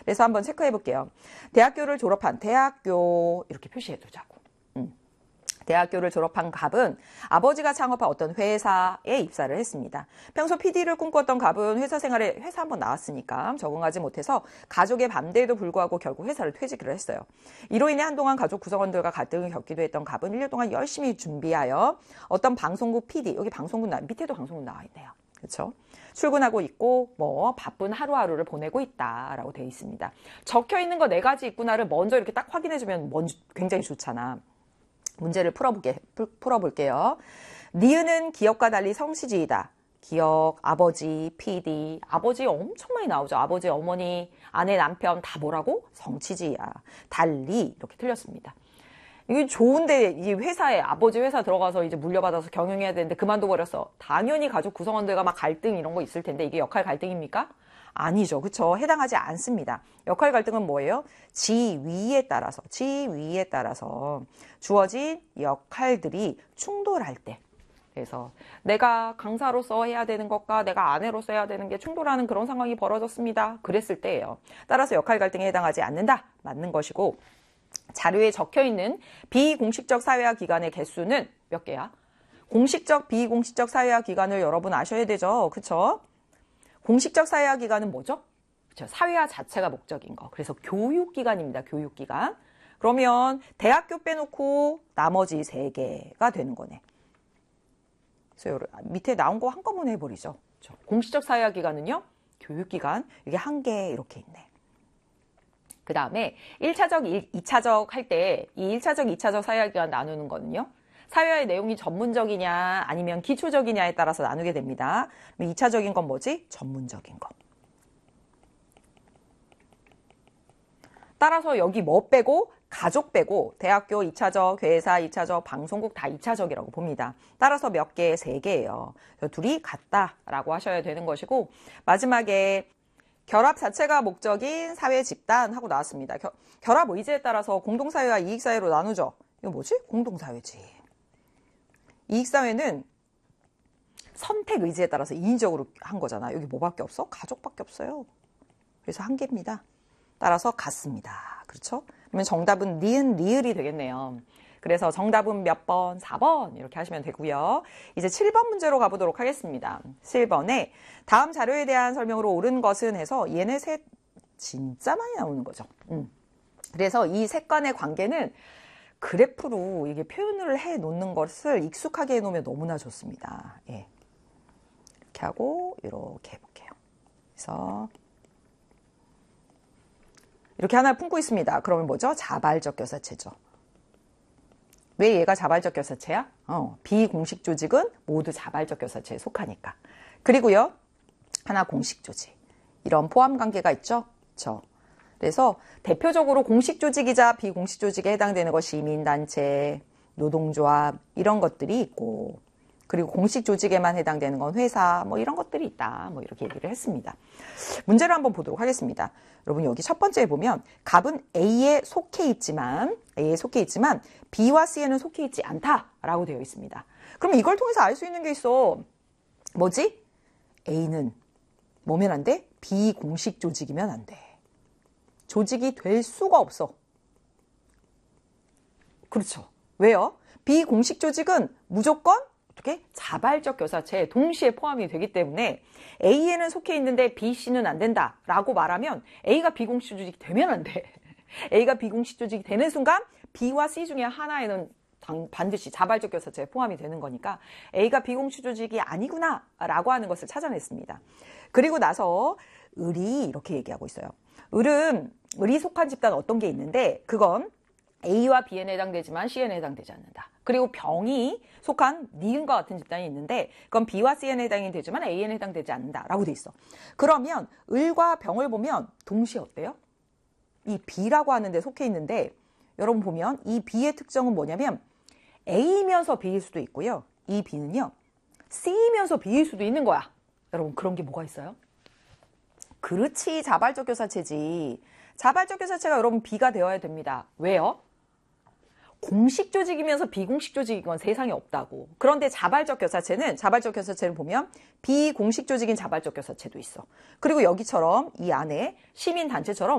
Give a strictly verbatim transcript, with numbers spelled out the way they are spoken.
그래서 한번 체크해 볼게요. 대학교를 졸업한 대학교 이렇게 표시해 두자고. 음. 대학교를 졸업한 갑은 아버지가 창업한 어떤 회사에 입사를 했습니다. 평소 피디를 꿈꿨던 갑은 회사 생활에 회사 한번 나왔으니까 적응하지 못해서 가족의 반대에도 불구하고 결국 회사를 퇴직을 했어요. 이로 인해 한동안 가족 구성원들과 갈등을 겪기도 했던 갑은 일 년 동안 열심히 준비하여 어떤 방송국 피디, 여기 방송국 나, 밑에도 방송국 나와 있네요. 그렇죠? 출근하고 있고 뭐 바쁜 하루하루를 보내고 있다라고 되어 있습니다. 적혀 있는 거 네 가지 있구나를 먼저 이렇게 딱 확인해주면 먼저 굉장히 좋잖아. 문제를 풀어보게, 풀어볼게요. 니은은 기억과 달리 성씨지이다. 기억, 아버지, 피디, 아버지 엄청 많이 나오죠. 아버지, 어머니, 아내, 남편 다 뭐라고? 성취지야. 달리 이렇게 틀렸습니다. 이게 좋은데 이 회사에 아버지 회사 들어가서 이제 물려받아서 경영해야 되는데 그만둬 버렸어. 당연히 가족 구성원들과 막 갈등 이런 거 있을 텐데 이게 역할 갈등입니까? 아니죠. 그쵸? 해당하지 않습니다. 역할 갈등은 뭐예요? 지위에 따라서, 지위에 따라서 주어진 역할들이 충돌할 때. 그래서 내가 강사로서 해야 되는 것과 내가 아내로서 해야 되는 게 충돌하는 그런 상황이 벌어졌습니다. 그랬을 때예요. 따라서 역할 갈등에 해당하지 않는다. 맞는 것이고 자료에 적혀있는 비공식적 사회화 기관의 개수는 몇 개야? 공식적, 비공식적 사회화 기관을 여러분 아셔야 되죠. 그쵸? 공식적 사회화 기관은 뭐죠? 그쵸? 사회화 자체가 목적인 거. 그래서 교육기관입니다. 교육기관. 그러면 대학교 빼놓고 나머지 세 개가 되는 거네. 그래서 밑에 나온 거 한꺼번에 해버리죠. 그쵸? 공식적 사회화 기관은요. 교육기관. 이게 한 개 이렇게 있네. 그 다음에 일 차적, 이 차적 할 때 이 일 차적, 이 차적 사회화 기관 나누는 거는요. 사회화의 내용이 전문적이냐 아니면 기초적이냐에 따라서 나누게 됩니다. 이 차적인 건 뭐지? 전문적인 거. 따라서 여기 뭐 빼고? 가족 빼고 대학교 이 차적, 회사 이 차적, 방송국 다 이 차적이라고 봅니다. 따라서 몇 개? 세 개예요. 둘이 같다라고 하셔야 되는 것이고 마지막에 결합 자체가 목적인 사회 집단 하고 나왔습니다. 겨, 결합 의지에 따라서 공동사회와 이익사회로 나누죠. 이거 뭐지? 공동사회지. 이익사회는 선택 의지에 따라서 인위적으로 한 거잖아. 여기 뭐밖에 없어? 가족밖에 없어요. 그래서 한 개입니다. 따라서 같습니다. 그렇죠? 그러면 정답은 니은, 리을이 되겠네요. 그래서 정답은 몇 번? 사 번 이렇게 하시면 되고요. 이제 칠 번 문제로 가보도록 하겠습니다. 칠 번에 다음 자료에 대한 설명으로 옳은 것은 해서 얘네 셋 진짜 많이 나오는 거죠. 음. 그래서 이 셋 간의 관계는 그래프로 이게 표현을 해 놓는 것을 익숙하게 해 놓으면 너무나 좋습니다. 예. 이렇게 하고 이렇게 해볼게요. 그래서 이렇게 하나 품고 있습니다. 그러면 뭐죠? 자발적 교사체죠. 왜 얘가 자발적 교사체야? 어, 비공식 조직은 모두 자발적 교사체에 속하니까. 그리고요, 하나 공식 조직. 이런 포함 관계가 있죠? 그렇죠? 그래서 대표적으로 공식 조직이자 비공식 조직에 해당되는 것 시민단체, 노동조합 이런 것들이 있고 그리고 공식 조직에만 해당되는 건 회사 뭐 이런 것들이 있다. 뭐 이렇게 얘기를 했습니다. 문제를 한번 보도록 하겠습니다. 여러분 여기 첫 번째에 보면 갑은 A에 속해 있지만 A에 속해 있지만 B와 C에는 속해 있지 않다라고 되어 있습니다. 그럼 이걸 통해서 알 수 있는 게 있어. 뭐지? A는 뭐면 안 돼? 비공식 조직이면 안 돼. 조직이 될 수가 없어. 그렇죠. 왜요? 비공식 조직은 무조건 어떻게? 자발적 교사체에 동시에 포함이 되기 때문에 A에는 속해 있는데 B, C는 안 된다라고 말하면 A가 비공식 조직이 되면 안 돼. A가 비공식 조직이 되는 순간 B와 C 중에 하나에는 반드시 자발적 교사체에 포함이 되는 거니까 A가 비공식 조직이 아니구나 라고 하는 것을 찾아냈습니다. 그리고 나서 을이 이렇게 얘기하고 있어요. 을은 을이 속한 집단 어떤 게 있는데 그건 A와 B에 해당되지만 C에 해당되지 않는다. 그리고 병이 속한 니은과 같은 집단이 있는데 그건 B와 C에 해당이 되지만 A에 해당되지 않는다라고 돼 있어. 그러면 을과 병을 보면 동시에 어때요? 이 B라고 하는 데 속해 있는데 여러분 보면 이 B의 특징은 뭐냐면 A이면서 B일 수도 있고요. 이 B는요. C이면서 B일 수도 있는 거야. 여러분 그런 게 뭐가 있어요? 그렇지. 자발적 교사체지. 자발적 교사체가 여러분 B가 되어야 됩니다. 왜요? 공식 조직이면서 비공식 조직인 건 세상에 없다고. 그런데 자발적 교사체는 자발적 교사체를 보면 비공식 조직인 자발적 교사체도 있어. 그리고 여기처럼 이 안에 시민단체처럼